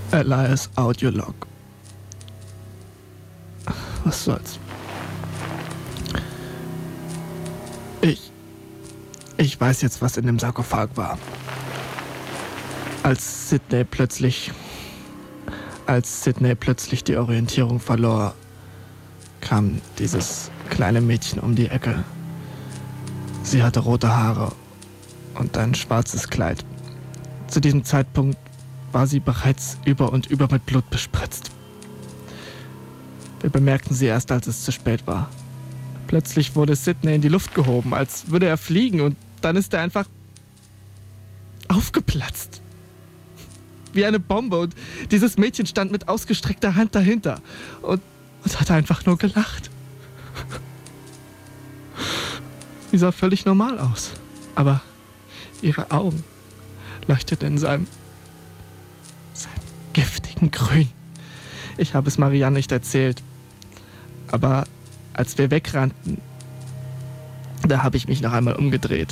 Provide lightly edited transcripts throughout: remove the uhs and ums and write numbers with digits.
Elias Audiolog. Was soll's? Ich weiß jetzt, was in dem Sarkophag war. Als Sydney plötzlich die Orientierung verlor, kam dieses kleine Mädchen um die Ecke. Sie hatte rote Haare und ein schwarzes Kleid. Zu diesem Zeitpunkt war sie bereits über und über mit Blut bespritzt. Wir bemerkten sie erst, als es zu spät war. Plötzlich wurde Sydney in die Luft gehoben, als würde er fliegen, und dann ist er einfach aufgeplatzt. Wie eine Bombe, und dieses Mädchen stand mit ausgestreckter Hand dahinter und hat einfach nur gelacht. Sie sah völlig normal aus, aber ihre Augen leuchteten in seinem giftigen Grün. Ich habe es Marianne nicht erzählt, aber als wir wegrannten, da habe ich mich noch einmal umgedreht.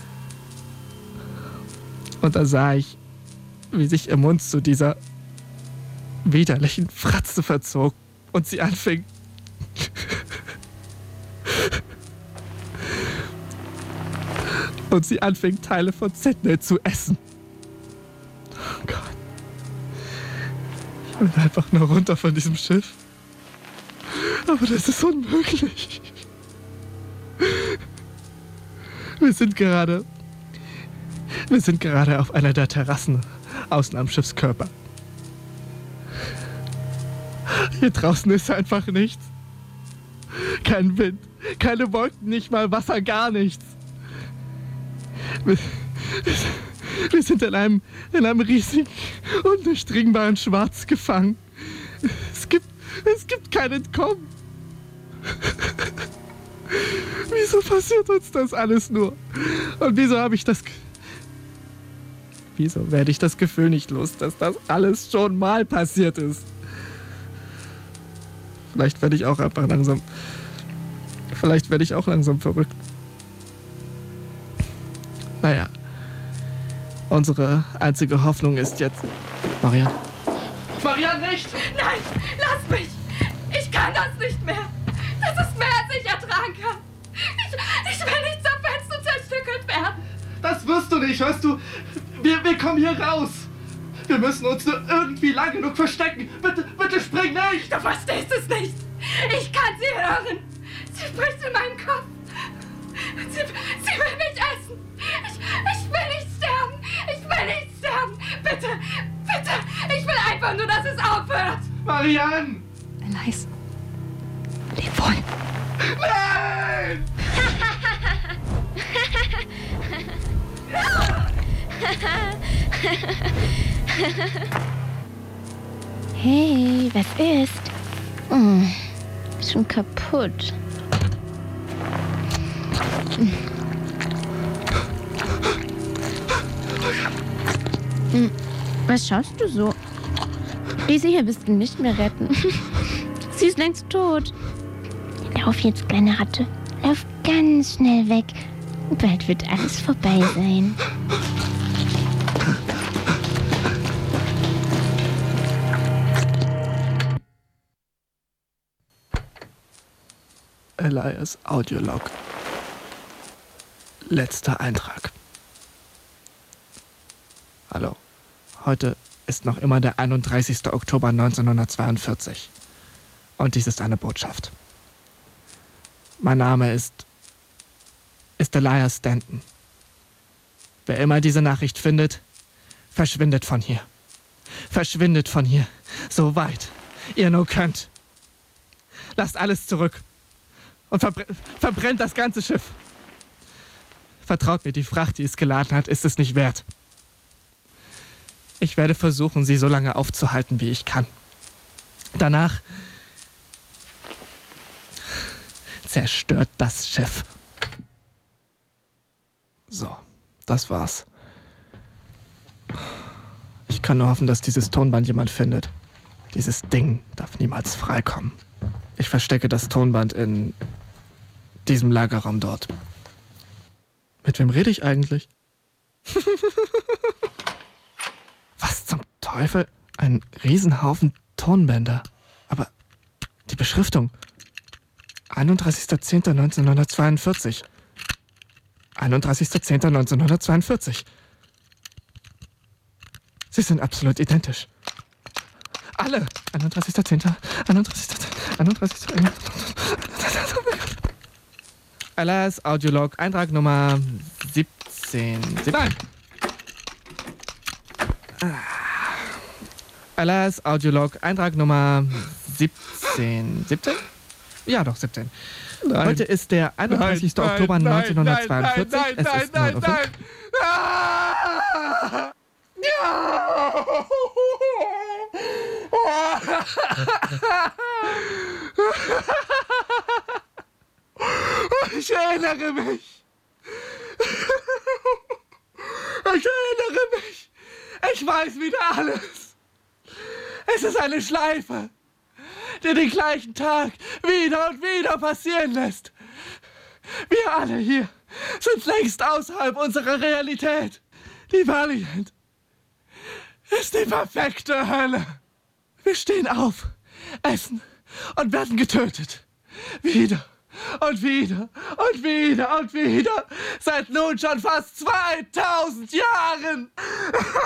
Und da sah ich, wie sich ihr Mund zu dieser widerlichen Fratze verzog und sie anfing Teile von Sydney zu essen. Oh Gott. Ich will einfach nur runter von diesem Schiff. Aber das ist unmöglich. Wir sind gerade auf einer der Terrassen außen am Schiffskörper. Hier draußen ist einfach nichts. Kein Wind, keine Wolken, nicht mal Wasser, gar nichts. Wir sind in einem riesigen, undurchdringbaren Schwarz gefangen. Es gibt kein Entkommen. Wieso passiert uns das alles nur? Und wieso werde ich das Gefühl nicht los, dass das alles schon mal passiert ist? Vielleicht werde ich auch langsam verrückt. Naja, unsere einzige Hoffnung ist jetzt... Marianne? Marianne, nicht! Nein, lass mich! Ich kann das nicht mehr! Das ist mehr, als ich ertragen kann! Ich will nicht zerfetzt und zerstückelt werden! Das wirst du nicht, hörst du? Wir kommen hier raus! Wir müssen uns nur irgendwie lang genug verstecken! Bitte spring nicht! Du verstehst es nicht! Ich kann sie hören! Sie spricht in meinem Kopf! Sie will mich essen! Ich will nicht sterben! Ich will nicht sterben! Bitte! Ich will einfach nur, dass es aufhört! Marianne! Elias, leb wohl! Nein! Hey, was ist? Schon kaputt. Was schaust du so? Diese hier wirst du nicht mehr retten. Sie ist längst tot. Lauf jetzt, kleine Ratte. Lauf ganz schnell weg. Bald wird alles vorbei sein. Elias Audiolog. Letzter Eintrag. Hallo. Heute ist noch immer der 31. Oktober 1942. Und dies ist eine Botschaft. Mein Name ist Elias Stanton. Wer immer diese Nachricht findet, verschwindet von hier. Verschwindet von hier. So weit ihr nur könnt. Lasst alles zurück. Und verbrennt das ganze Schiff. Vertraut mir, die Fracht, die es geladen hat, ist es nicht wert. Ich werde versuchen, sie so lange aufzuhalten, wie ich kann. Danach zerstört das Schiff. So, das war's. Ich kann nur hoffen, dass dieses Tonband jemand findet. Dieses Ding darf niemals freikommen. Ich verstecke das Tonband in diesem Lagerraum dort. Mit wem rede ich eigentlich? Was zum Teufel? Ein Riesenhaufen Tonbänder. Aber die Beschriftung. 31.10.1942. 31.10.1942. Sie sind absolut identisch. Alle. 31.10. 31.10. LS Audiolog, Eintrag Nummer 17. Nein! LS Audiolog, Eintrag Nummer 17. 17? Ja, doch, 17. Nein. Heute ist der 31. Oktober 1942. Es ist 9:05 Uhr. Ich erinnere mich. Ich weiß wieder alles. Es ist eine Schleife, die den gleichen Tag wieder und wieder passieren lässt. Wir alle hier sind längst außerhalb unserer Realität. Die Valiant ist die perfekte Hölle. Wir stehen auf, essen und werden getötet. Wieder und wieder und wieder und wieder. Seit nun schon fast 2000 Jahren.